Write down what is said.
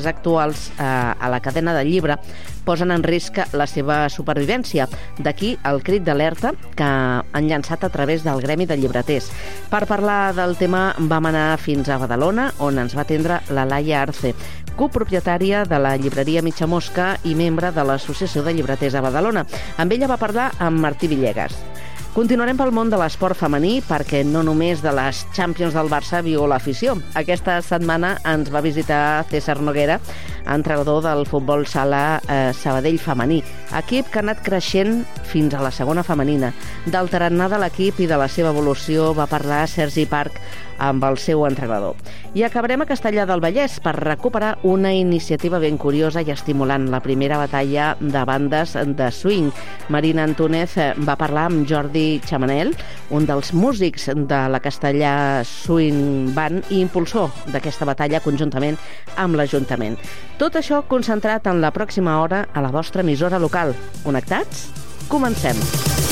atacs actuals a la cadena del llibre posen en risc la seva supervivència. D'aquí el crit d'alerta que han llançat a través del Gremi de Llibreters. Per parlar del tema vam anar fins a Badalona, on ens va atendre la Laia Arce, copropietària de la llibreria Mitja Mosca i membre de l'Associació de Llibreters a Badalona. Amb ella va parlar amb Martí Villegas. Continuarem pel món de l'esport femení perquè no només de les Champions del Barça viu l'afició. Aquesta setmana ens va visitar César Noguera, entrenador del futbol sala Sabadell femení, equip que ha anat creixent fins a la segona femenina. Del tarannà de l'equip i de la seva evolució va parlar Sergi Parc amb el seu entrenador. I acabarem a Castellar del Vallès per recuperar una iniciativa ben curiosa i estimulant, la primera batalla de bandes de swing. Marina Antúnez va parlar amb Jordi Chamanel, un dels músics de la Castellar Swing Band i impulsor d'aquesta batalla conjuntament amb l'Ajuntament. Tot això concentrat en la pròxima hora a la vostra emissora local. Connectats? Comencem!